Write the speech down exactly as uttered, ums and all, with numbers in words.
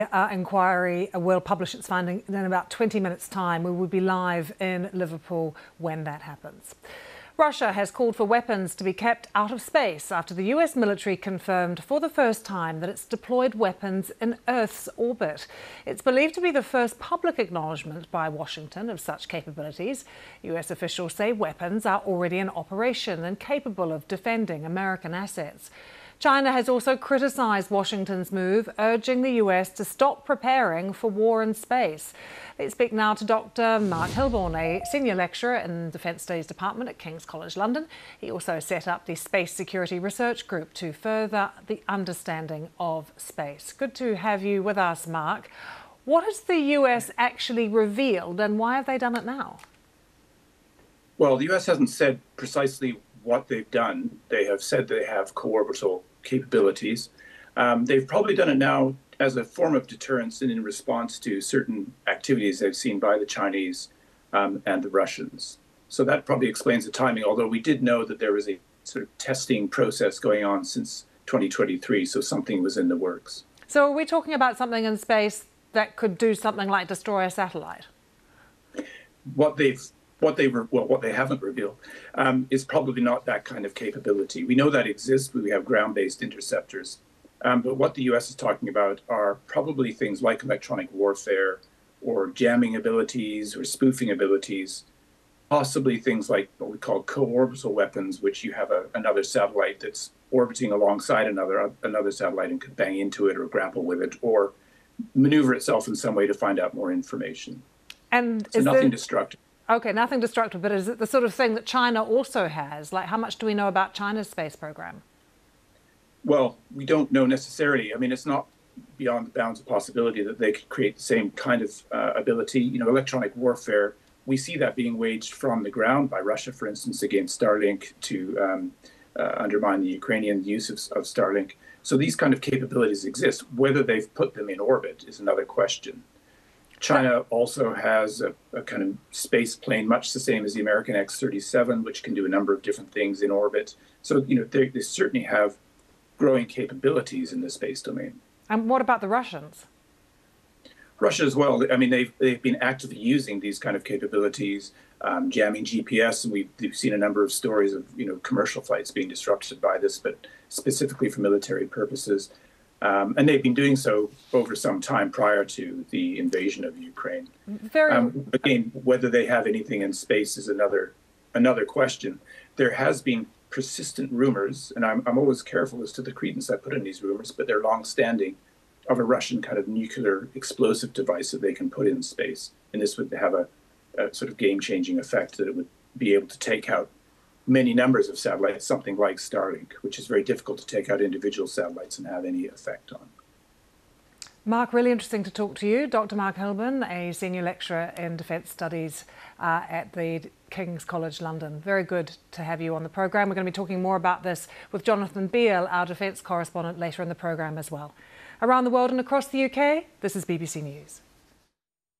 Our inquiry will publish its finding in about twenty minutes' time. We will be live in Liverpool when that happens. Russia has called for weapons to be kept out of space after the U S military confirmed for the first time that it's deployed weapons in Earth's orbit. It's believed to be the first public acknowledgement by Washington of such capabilities. U S officials say weapons are already in operation and capable of defending American assets. China has also criticised Washington's move, urging the U S to stop preparing for war in space. Let's speak now to Doctor Mark Hilborn, a senior lecturer in the Defence Studies Department at King's College London. He also set up the Space Security Research Group to further the understanding of space. Good to have you with us, Mark. What has the U S actually revealed and why have they done it now? Well, the U S hasn't said precisely what they've done. They have said they have co-orbital capabilities. Um, they've probably done it now as a form of deterrence and in response to certain activities they've seen by the Chinese um, and the Russians. So that probably explains the timing, although we did know that there was a sort of testing process going on since twenty twenty-three, so something was in the works. So are we talking about something in space that could do something like destroy a satellite? What they've What they were, well, what they haven't revealed um, is probably not that kind of capability. We know that exists. We have ground-based interceptors, um, but what the U S is talking about are probably things like electronic warfare, or jamming abilities, or spoofing abilities. Possibly things like what we call co-orbital weapons, which you have a, another satellite that's orbiting alongside another another satellite and could bang into it or grapple with it, or maneuver itself in some way to find out more information. And so is nothing there... destructive. OK, nothing destructive, but is it the sort of thing that China also has? Like, how much do we know about China's space program? Well, we don't know necessarily. I mean, it's not beyond the bounds of possibility that they could create the same kind of uh, ability. You know, electronic warfare, we see that being waged from the ground by Russia, for instance, against Starlink to um, uh, undermine the Ukrainian use of, of Starlink. So these kind of capabilities exist. Whether they've put them in orbit is another question. China also has a, a kind of space plane, much the same as the American X thirty-seven, which can do a number of different things in orbit. So, you know, they, they certainly have growing capabilities in the space domain. And what about the Russians? Russia as well. I mean, they've, they've been actively using these kind of capabilities, um, jamming G P S, and we've, we've seen a number of stories of, you know, commercial flights being disrupted by this, but specifically for military purposes. Um, and they've been doing so over some time prior to the invasion of Ukraine. Very... Um, again, whether they have anything in space is another another question. There has been persistent rumors, and I'm, I'm always careful as to the credence I put in these rumors, but they're long-standing, of a Russian kind of nuclear explosive device that they can put in space. And this would have a, a sort of game-changing effect, that it would be able to take out many numbers of satellites, something like Starlink, which is very difficult to take out individual satellites and have any effect on. Mark, really interesting to talk to you. Doctor Mark Hilborn, a senior lecturer in Defence Studies uh, at the King's College London. Very good to have you on the programme. We're going to be talking more about this with Jonathan Beale, our defence correspondent, later in the programme as well. Around the world and across the U K, this is B B C News.